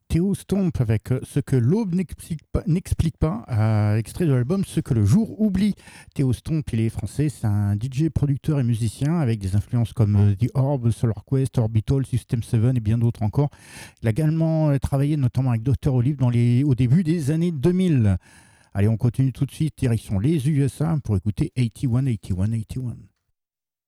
Théo Stomp avec Ce que l'aube n'explique pas, extrait de l'album Ce que le jour oublie. Théo Stomp, il est français, c'est un DJ, producteur et musicien avec des influences comme The Orb, Solar Quest, Orbital, System 7 et bien d'autres encore. Il a également travaillé notamment avec Dr. Olive au début des années 2000. Allez, on continue tout de suite, direction les USA pour écouter 81, 81, 81.